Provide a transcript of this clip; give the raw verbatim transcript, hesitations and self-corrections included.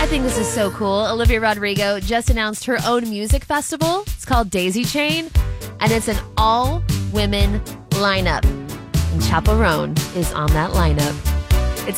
I think this is so cool. Olivia Rodrigo just announced her own music festival. It's called Daisy Chain, and it's an all-women lineup. And Chaperone is on that lineup.